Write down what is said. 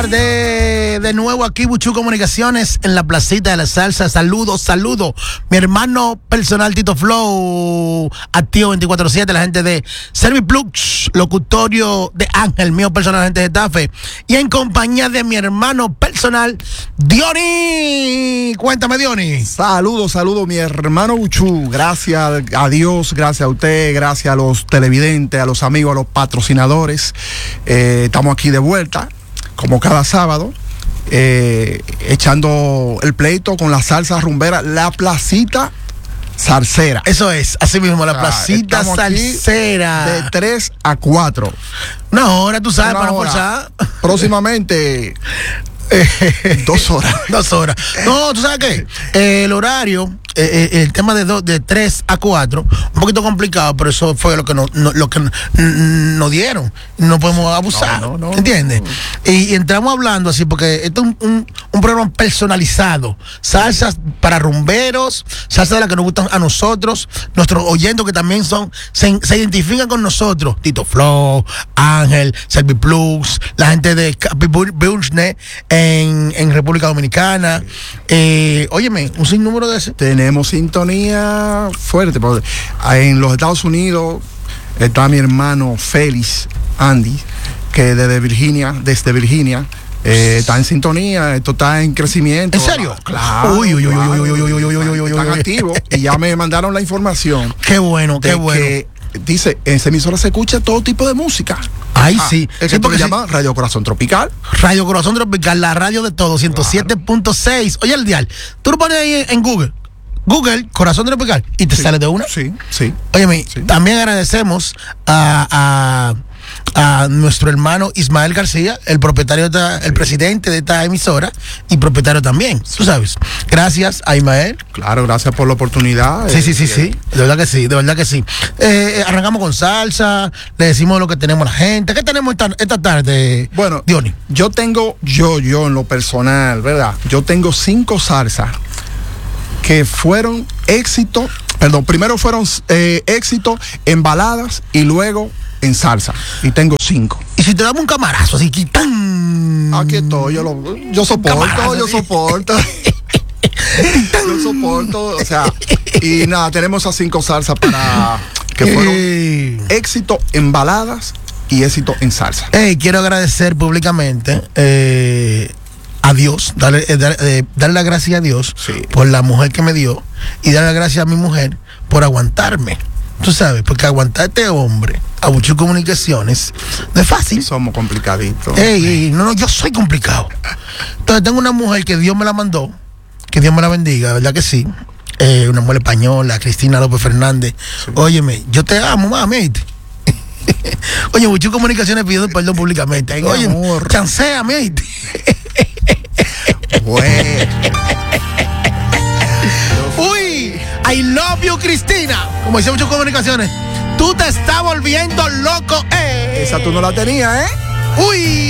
De nuevo aquí Buchu Comunicaciones en la placita de la salsa. Saludos. Mi hermano personal Tito Flow, activo 24/7, la gente de Serviplux, locutorio de Ángel, mío personal, gente de Tafe, y en compañía de mi hermano personal Diony. Cuéntame, Diony. Saludos, mi hermano Buchu. Gracias a Dios, gracias a usted, gracias a los televidentes, a los amigos, a los patrocinadores. Estamos aquí de vuelta, como cada sábado, echando el pleito con la salsa rumbera, la placita salsera. Eso es, así mismo, la placita salsera. De 3 a 4. Una hora, tú sabes, para forzar. Próximamente 2 horas. 2 horas. No, ¿tú sabes qué? El horario, el tema de 3 a 4, un poquito complicado, pero eso fue lo que nos dieron. No podemos abusar, no. ¿Entiendes? Y entramos hablando así, porque esto es un programa personalizado. Salsas para rumberos, salsas de las que nos gustan a nosotros, nuestros oyentes que también se identifican con nosotros. Tito Flow, Ángel, Serviplux, la gente de Capibulne en República Dominicana. Óyeme, un sinnúmero de ese. Tenemos sintonía fuerte. En los Estados Unidos está mi hermano Félix Andy, que desde Virginia, está en sintonía. Esto está en crecimiento. ¿En serio? Claro. Están activos. Y ya me mandaron la información. Qué bueno. Que dice, en esa emisora se escucha todo tipo de música. Ay, sí. Es que se llama Radio Corazón Tropical. Radio Corazón Tropical, la radio de todo, 107.6. Oye, el dial, tú lo pones ahí en Google, Corazón Tropical, y te sale de una. Sí. Óyeme, también agradecemos a nuestro hermano Ismael García, el propietario, el presidente de esta emisora y propietario también, tú sabes. Gracias a Ismael. Claro, gracias por la oportunidad. Sí. De verdad que sí. Arrancamos con salsa, le decimos lo que tenemos a la gente. ¿Qué tenemos esta tarde? Bueno, Diony. Yo en lo personal, ¿verdad? Yo tengo 5 salsas que fueron éxito. Primero fueron éxito en baladas y luego en salsa. Y tengo 5. Y si te damos un camarazo así, quitan. Aquí estoy, yo soporto. Yo soporto, o sea, y nada, tenemos esas 5 salsas para que fueron éxito en baladas y éxito en salsa. Quiero agradecer públicamente a Dios, darle la gracia a Dios por la mujer que me dio, y darle la gracia a mi mujer por aguantarme. Tú sabes, porque aguantar a este hombre, a Buchu Comunicaciones, no es fácil. Somos complicaditos. No, yo soy complicado. Entonces tengo una mujer que Dios me la mandó, que Dios me la bendiga, ¿verdad que sí? Una mujer española, Cristina López Fernández. Sí. Óyeme, yo te amo, mami. Oye, Buchu Comunicaciones pidiendo perdón públicamente. Oye, chanceame. Bueno. Uy, I love you, Cristina. Como dice Buchu Comunicaciones, tú te estás volviendo loco. Esa tú no la tenías, ¿eh? Uy.